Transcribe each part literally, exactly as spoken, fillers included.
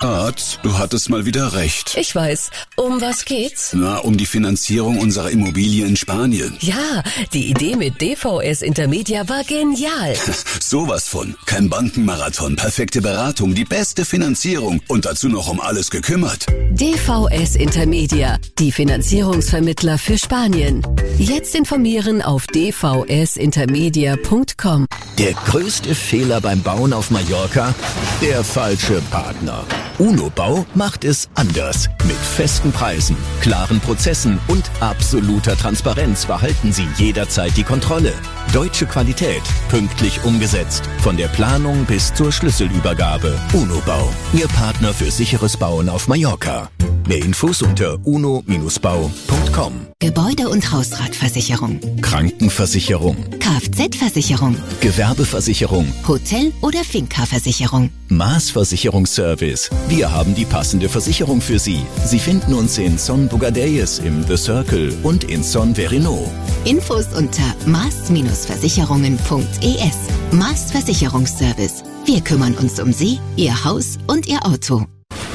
Schatz, du hattest mal wieder recht. Ich weiß. Um was geht's? Na, um die Finanzierung unserer Immobilie in Spanien. Ja, die Idee mit D V S Intermedia war genial. Sowas von. Kein Bankenmarathon, perfekte Beratung, die beste Finanzierung und dazu noch um alles gekümmert. D V S Intermedia, die Finanzierungsvermittler für Spanien. Jetzt informieren auf d v s intermedia punkt com. Der größte Fehler beim Bauen auf Mallorca? Der falsche Partner. UNOBAU macht es anders. Mit festen Preisen, klaren Prozessen und absoluter Transparenz behalten Sie jederzeit die Kontrolle. Deutsche Qualität, pünktlich umgesetzt. Von der Planung bis zur Schlüsselübergabe. UNOBAU, Ihr Partner für sicheres Bauen auf Mallorca. Mehr Infos unter uno Bindestrich bau punkt com. Gebäude- und Hausratversicherung, Krankenversicherung, Kfz-Versicherung, Gewerbeversicherung, Hotel- oder Finca-Versicherung. Maas Versicherungsservice. Wir haben die passende Versicherung für Sie. Sie finden uns in Son Bogadelles im The Circle und in Son Verino. Infos unter maas Versicherungen punkt e s. Maas Versicherungsservice. Wir kümmern uns um Sie, Ihr Haus und Ihr Auto.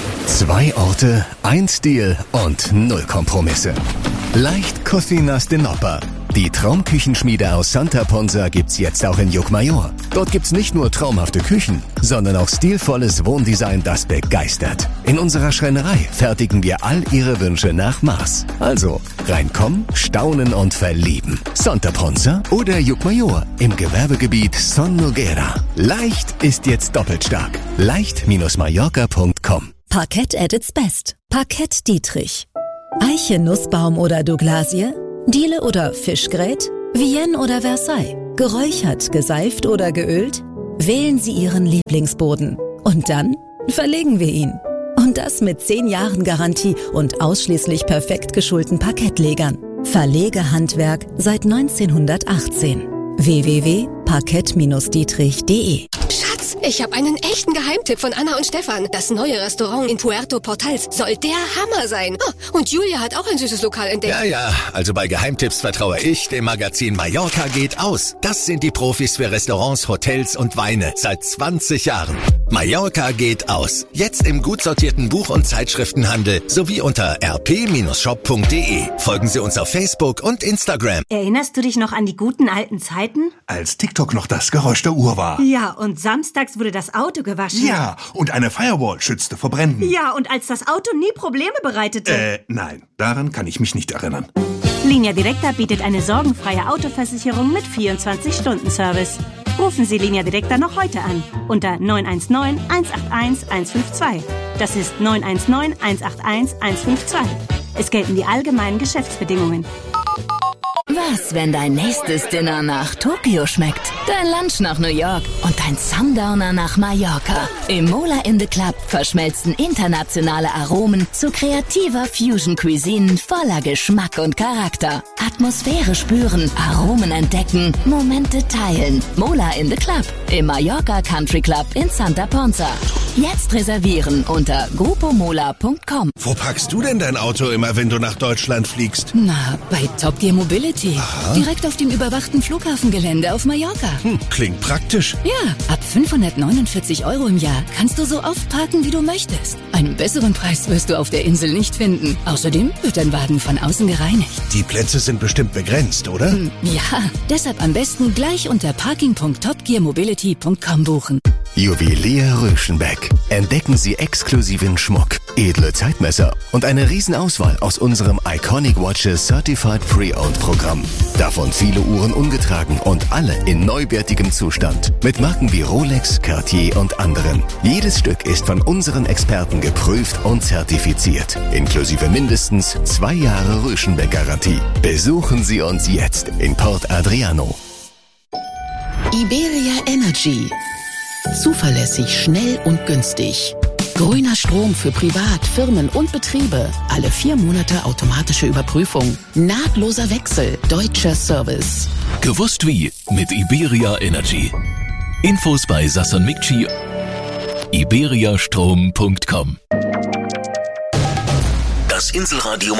Zwei Orte, ein Stil und null Kompromisse. Leicht Cocinas de Nopper. Die Traumküchenschmiede aus Santa Ponsa gibt's jetzt auch in Llucmajor. Dort gibt's nicht nur traumhafte Küchen, sondern auch stilvolles Wohndesign, das begeistert. In unserer Schreinerei fertigen wir all Ihre Wünsche nach Maß. Also reinkommen, staunen und verlieben. Santa Ponsa oder Llucmajor im Gewerbegebiet Son Noguera. Leicht ist jetzt doppelt stark. leicht Bindestrich mallorca punkt com. Parkett at its best. Parkett Dietrich. Eiche, Nussbaum oder Douglasie? Diele oder Fischgrät? Vienne oder Versailles? Geräuchert, geseift oder geölt? Wählen Sie Ihren Lieblingsboden. Und dann verlegen wir ihn. Und das mit zehn Jahren Garantie und ausschließlich perfekt geschulten Parkettlegern. Verlegehandwerk seit neunzehnhundertachtzehn. w w w punkt parkett dietrich punkt de. Schatz, ich habe einen echten Geheimtipp von Anna und Stefan. Das neue Restaurant in Puerto Portals soll der Hammer sein. Oh, und Julia hat auch ein süßes Lokal entdeckt. Ja, ja, also bei Geheimtipps vertraue ich dem Magazin Mallorca geht aus. Das sind die Profis für Restaurants, Hotels und Weine seit zwanzig Jahren. Mallorca geht aus. Jetzt im gut sortierten Buch- und Zeitschriftenhandel sowie unter r p shop punkt de. Folgen Sie uns auf Facebook und Instagram. Erinnerst du dich noch an die guten alten Zeiten? Als TikTok noch das Geräusch der Uhr war. Ja, und samstags wurde das Auto gewaschen. Ja, und eine Firewall schützte vor Bränden. Ja, und als das Auto nie Probleme bereitete. Äh, nein, daran kann ich mich nicht erinnern. Linea Directa bietet eine sorgenfreie Autoversicherung mit vierundzwanzig-Stunden-Service. Rufen Sie Linea Directa noch heute an unter neun eins neun, eins acht eins, eins fünf zwei. Das ist neun eins neun, eins acht eins, eins fünf zwei. Es gelten die allgemeinen Geschäftsbedingungen. Was, wenn dein nächstes Dinner nach Tokio schmeckt, dein Lunch nach New York und dein Sundowner nach Mallorca? Im Mola in the Club verschmelzen internationale Aromen zu kreativer Fusion-Cuisine voller Geschmack und Charakter. Atmosphäre spüren, Aromen entdecken, Momente teilen. Mola in the Club im Mallorca Country Club in Santa Ponsa. Jetzt reservieren unter grupo mola punkt com. Wo packst du denn dein Auto immer, wenn du nach Deutschland fliegst? Na, bei Top Gear Mobility. Aha. Direkt auf dem überwachten Flughafengelände auf Mallorca. Hm, klingt praktisch. Ja, ab fünfhundertneunundvierzig Euro im Jahr kannst du so oft parken, wie du möchtest. Einen besseren Preis wirst du auf der Insel nicht finden. Außerdem wird dein Wagen von außen gereinigt. Die Plätze sind bestimmt begrenzt, oder? Hm, ja, deshalb am besten gleich unter parking punkt top gear mobility punkt com buchen. Juwelier Röschenbeck. Entdecken Sie exklusiven Schmuck, edle Zeitmesser und eine Riesenauswahl aus unserem Iconic Watches Certified Pre-Owned Programm. Davon viele Uhren ungetragen und alle in neuwertigem Zustand. Mit Marken wie Rolex, Cartier und anderen. Jedes Stück ist von unseren Experten geprüft und zertifiziert. Inklusive mindestens zwei Jahre Röschenbeck-Garantie. Besuchen Sie uns jetzt in Port Adriano. Iberia Energy. Zuverlässig, schnell und günstig. Grüner Strom für Privat, Firmen und Betriebe. Alle vier Monate automatische Überprüfung. Nahtloser Wechsel. Deutscher Service. Gewusst wie mit Iberia Energy. Infos bei Sasson Mikci. iberiastrom punkt com. Das Inselradio